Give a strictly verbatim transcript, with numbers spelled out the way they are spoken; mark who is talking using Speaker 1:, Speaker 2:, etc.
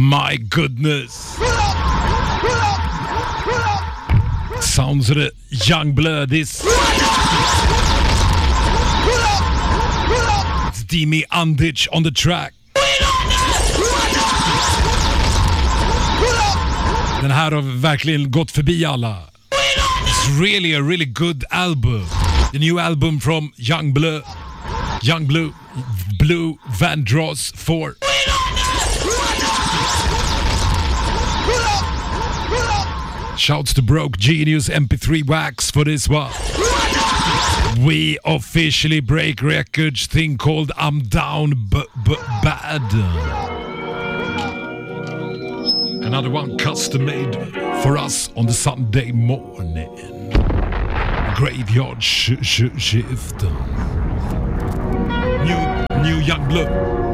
Speaker 1: My goodness. Sounds of the young blood is. It's Dimi Andic on the track. Den här har verkligen gått förbi alla. It's really a really good album. The new album from Young Blue. Young Blue. Blue Vandross four. Shouts to Broke Genius M P three Wax for this one. We officially break records thing called I'm Down b- b- Bad. Another one custom made for us on the Sunday morning. Graveyard sh- sh- shift. New, new Young Blood.